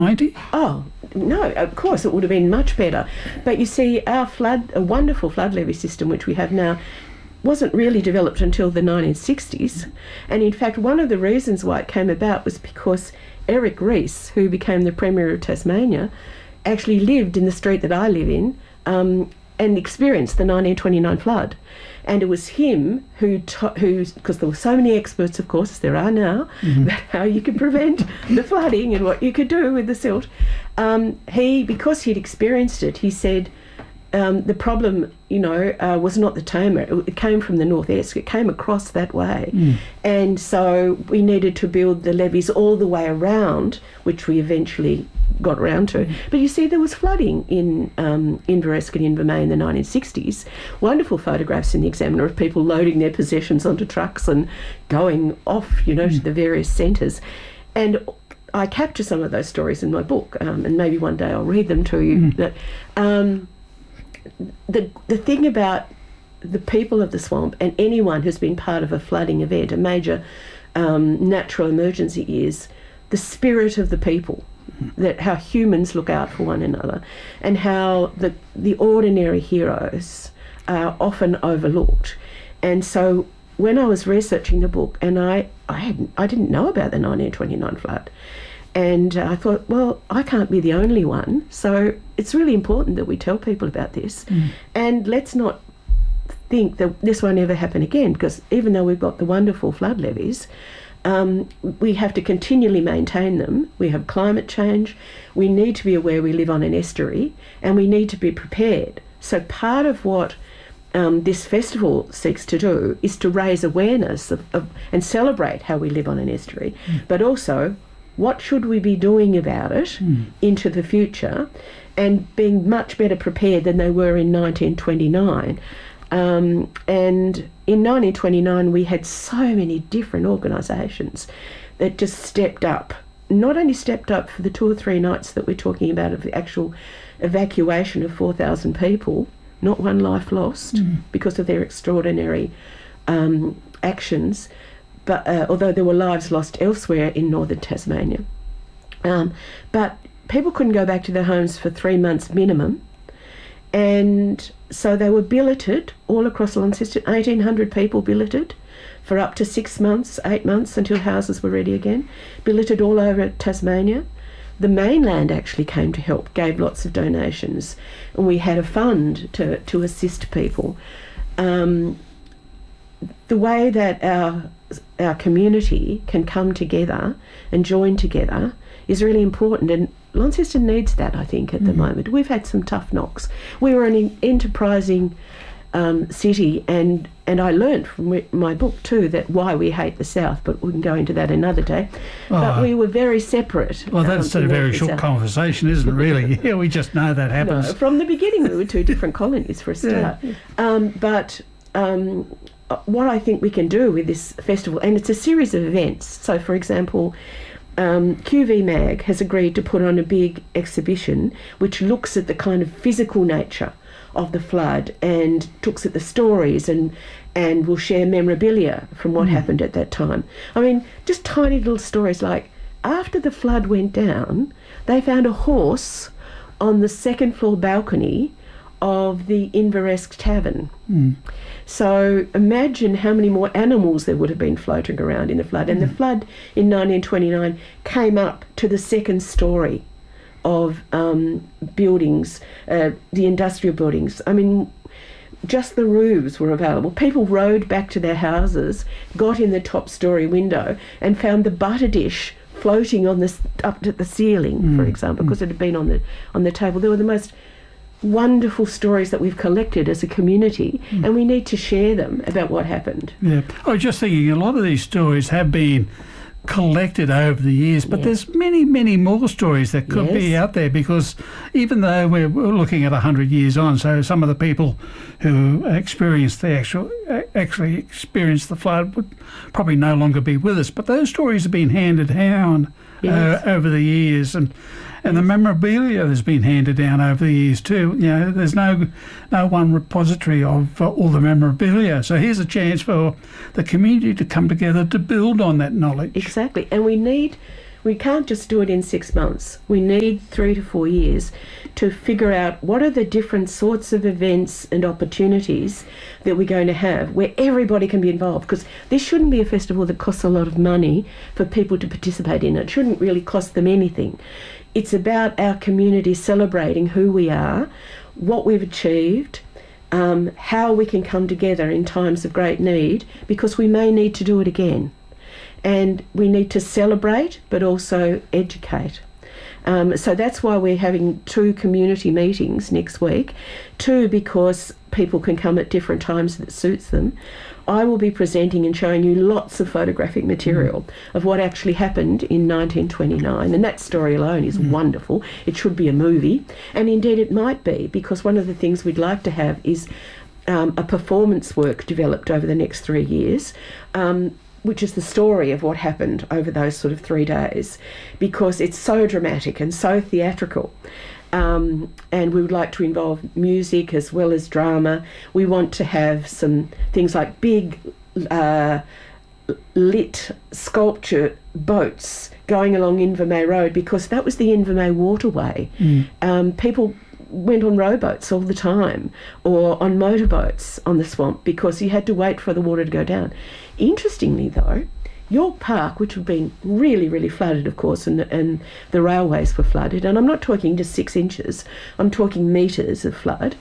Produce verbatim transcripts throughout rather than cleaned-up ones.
ninety? Oh, no, of course it would have been much better. But you see, our flood, a wonderful flood levy system, which we have now, wasn't really developed until the nineteen sixties. And in fact, one of the reasons why it came about was because Eric Rees, who became the Premier of Tasmania, actually lived in the street that I live in um, and experienced the nineteen twenty-nine flood. And it was him who, who, because there were so many experts, of course, as there are now, mm-hmm. about how you could prevent the flooding and what you could do with the silt. Um, he, because he'd experienced it, he said um, the problem, you know, uh, was not the Tamar. It, it came from the northeast. It came across that way. Mm. And so we needed to build the levees all the way around, which we eventually got around to. Mm. But you see, there was flooding in um, Inverresc and Invermay in the nineteen sixties. Wonderful photographs in the Examiner of people loading their possessions onto trucks and going off, you know, mm. to the various centres. And I capture some of those stories in my book, um, and maybe one day I'll read them to you. Mm. That, um, the the thing about the people of the swamp and anyone who's been part of a flooding event, a major um, natural emergency, is the spirit of the people. That how humans look out for one another, and how the the ordinary heroes are often overlooked. And so when I was researching the book, and I I hadn't I didn't know about the nineteen twenty-nine flood, and uh, I thought, well, I can't be the only one, so it's really important that we tell people about this. Mm. And let's not think that this won't ever happen again, because even though we've got the wonderful flood levees, Um, we have to continually maintain them. We have climate change. We need to be aware we live on an estuary, and we need to be prepared. So part of what um, this festival seeks to do is to raise awareness of, of and celebrate how we live on an estuary, mm. but also what should we be doing about it mm. into the future, and being much better prepared than they were in nineteen twenty-nine. Um, and in nineteen twenty-nine, we had so many different organisations that just stepped up. Not only stepped up for the two or three nights that we're talking about of the actual evacuation of four thousand people, not one life lost mm. because of their extraordinary um, actions, but uh, although there were lives lost elsewhere in northern Tasmania. Um, but people couldn't go back to their homes for three months minimum. And so they were billeted all across Launceston, eighteen hundred people billeted for up to six months, eight months until houses were ready again, billeted all over Tasmania. The mainland actually came to help, gave lots of donations, and we had a fund to, to assist people. Um, the way that our, our community can come together and join together is really important, and Launceston needs that, I think, at the mm. moment. We've had some tough knocks. We were an enterprising um, city, and and I learnt from my book too that why we hate the South, but we can go into that another day. Oh, but we were very separate. Well, that's um, a very short South. conversation, isn't it, really? Yeah, we just know that happens. No, from the beginning, we were two different colonies for a start. Yeah. Um, but um, what I think we can do with this festival, and it's a series of events. So, for example, Um, Q V Mag has agreed to put on a big exhibition which looks at the kind of physical nature of the flood and looks at the stories, and and will share memorabilia from what mm. happened at that time. I mean, just tiny little stories like, after the flood went down, they found a horse on the second floor balcony of the Inverresc Tavern. Mm. So imagine how many more animals there would have been floating around in the flood. And mm. the flood in nineteen twenty-nine came up to the second story of um, buildings, uh, the industrial buildings. I mean, just the roofs were available. People rode back to their houses, got in the top story window and found the butter dish floating on the up to the ceiling, mm. for example, because mm. it had been on the on the table. They were the most wonderful stories that we've collected as a community, mm. and we need to share them about what happened. Yeah, I was just thinking a lot of these stories have been collected over the years, but yes. there's many, many more stories that could yes. be out there, because even though we're, we're looking at one hundred years on, so some of the people who experienced the actual, actually experienced the flood would probably no longer be with us, but those stories have been handed down yes. uh, over the years, and And the memorabilia has been handed down over the years too. You know, there's no no one repository of uh, all the memorabilia. So here's a chance for the community to come together to build on that knowledge. Exactly. And we need We can't just do it in six months. We need three to four years to figure out what are the different sorts of events and opportunities that we're going to have where everybody can be involved, because this shouldn't be a festival that costs a lot of money for people to participate in. It shouldn't really cost them anything. It's about our community celebrating who we are, what we've achieved, um, how we can come together in times of great need, because we may need to do it again. And we need to celebrate but also educate. Um, so that's why we're having two community meetings next week. Two, because people can come at different times that suits them. I will be presenting and showing you lots of photographic material mm. of what actually happened in nineteen twenty-nine, and that story alone is mm. wonderful. It should be a movie, and indeed it might be, because one of the things we'd like to have is um, a performance work developed over the next three years, um, which is the story of what happened over those sort of three days, because it's so dramatic and so theatrical. Um, and we would like to involve music as well as drama. We want to have some things like big uh, lit sculpture boats going along Invermay Road, because that was the Invermay waterway. Mm. Um, people went on rowboats all the time, or on motorboats on the swamp, because you had to wait for the water to go down. Interestingly though, York Park, which had been really, really flooded, of course, and, and the railways were flooded, and I'm not talking just six inches, I'm talking metres of flood.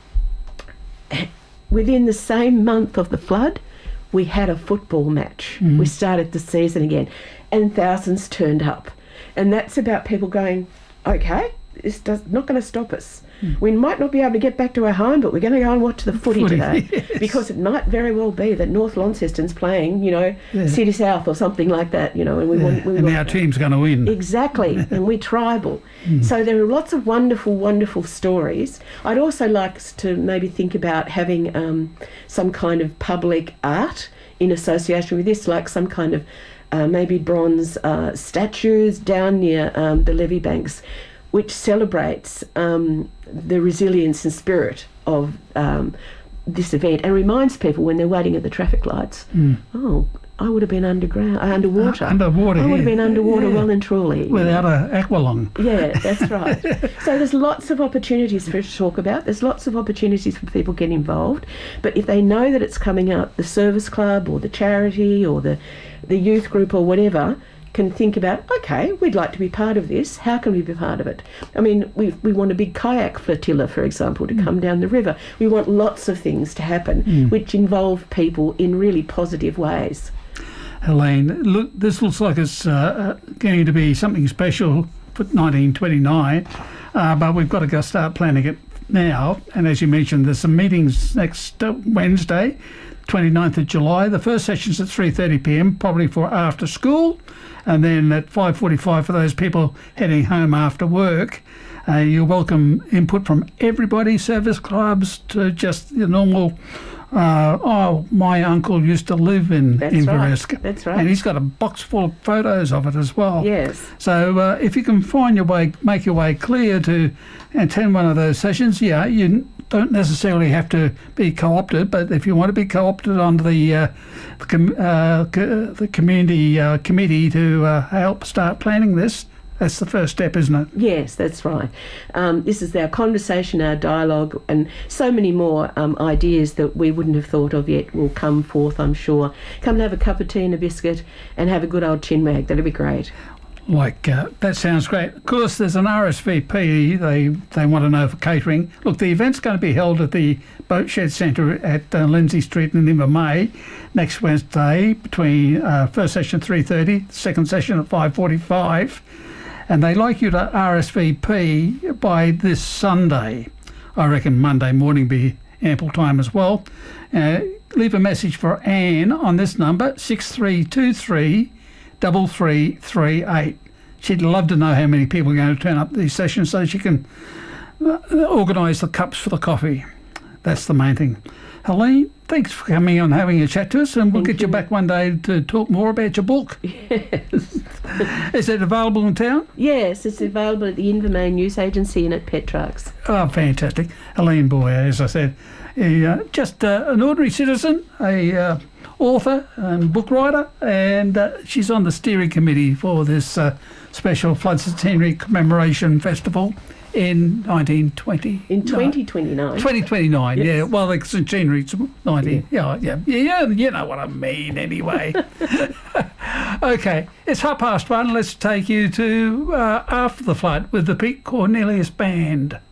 Within the same month of the flood, we had a football match. Mm. We started the season again, and thousands turned up. And that's about people going, okay, it's does, not going to stop us. Mm. We might not be able to get back to our home, but we're going to go and watch the footy, footy today. Yes. Because it might very well be that North Launceston's playing, you know, yeah. City South or something like that, you know, and we yeah. want... We and want our team's going to win. Exactly, and we're tribal. Mm. So there are lots of wonderful, wonderful stories. I'd also like us to maybe think about having um, some kind of public art in association with this, like some kind of uh, maybe bronze uh, statues down near um, the levee banks, which celebrates um, the resilience and spirit of um, this event, and reminds people when they're waiting at the traffic lights, mm. oh, I would have been underground, uh, underwater. Uh, underwater, I would yeah. have been underwater yeah. well and truly. Without an aqualung. Yeah, that's right. So there's lots of opportunities for us to talk about. There's lots of opportunities for people to get involved. But if they know that it's coming up, the service club or the charity or the, the youth group or whatever can think about, okay, we'd like to be part of this. How can we be part of it? I mean, we we want a big kayak flotilla, for example, to mm. come down the river. We want lots of things to happen mm. which involve people in really positive ways. Helene, look, this looks like it's uh, going to be something special for nineteen twenty-nine, uh, but we've got to go start planning it now. And as you mentioned, there's some meetings next uh, Wednesday, twenty-ninth of July. The first session's at three thirty p m, probably for after school, and then at five forty-five for those people heading home after work. Uh, you're welcome input from everybody, service clubs to just the normal, uh, oh, my uncle used to live in That's Inveresk. Right. That's right. And he's got a box full of photos of it as well. Yes. So uh, if you can find your way, make your way clear to attend one of those sessions, yeah, you don't necessarily have to be co-opted, but if you want to be co-opted onto the uh, the, com- uh, co- the community uh, committee to uh, help start planning this, that's the first step, isn't it? Yes, that's right. Um, this is our conversation, our dialogue, and so many more um, ideas that we wouldn't have thought of yet will come forth, I'm sure. Come and have a cup of tea and a biscuit and have a good old chinwag. That'd be great. Like, uh, that sounds great. Of course, there's an R S V P they they want to know for catering. Look, the event's going to be held at the Boat Shed Centre at uh, Lindsay Street in Invermay next Wednesday between uh, first session three thirty, second session at five forty-five. And they like you to R S V P by this Sunday. I reckon Monday morning be ample time as well. Uh, leave a message for Anne on this number, six three two three, three three three eight. She'd love to know how many people are going to turn up to these sessions so she can uh, organise the cups for the coffee. That's the main thing. Helene, thanks for coming on and having a chat to us, and we'll Thank get you. you back one day to talk more about your book. Yes. Is it available in town? Yes, it's available at the Invermay News Agency and at Petrarchs. Oh, fantastic. Helene Boyer, as I said, a, uh, just uh, an ordinary citizen, a uh, author and book writer, and uh, she's on the steering committee for this uh, special flood centenary commemoration festival in nineteen twenty. In twenty twenty-nine. twenty twenty-nine, Yes. yeah. Well, the centenary's ninety. Yeah, yeah, yeah, yeah. You know what I mean, anyway. Okay, it's half past one. Let's take you to uh, After the Flood with the Pete Cornelius Band.